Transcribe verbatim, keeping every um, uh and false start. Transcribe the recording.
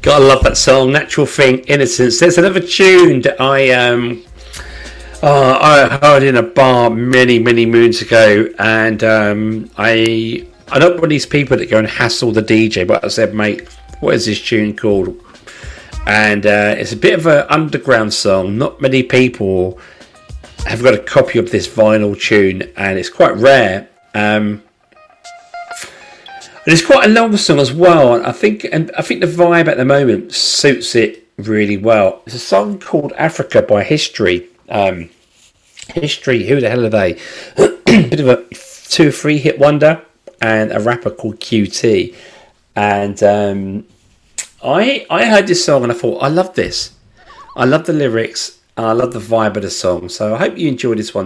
Gotta love that song, Natural Thing, Innocence. There's another tune that I um, oh, I heard in a bar many, many moons ago, and um, I I don't want these people that go and hassle the D J, but I said, mate, what is this tune called? And uh, it's a bit of an underground song. Not many people have got a copy of this vinyl tune, and it's quite rare. Um, and it's quite a long song as well. I think, and I think the vibe at the moment suits it really well. It's a song called "Africa" by History. Um, History, who the hell are they? Bit of a two or three hit wonder, and a rapper called Q T. And um, I I heard this song and I thought, I love this. I love the lyrics. I love the vibe of the song. So I hope you enjoy this one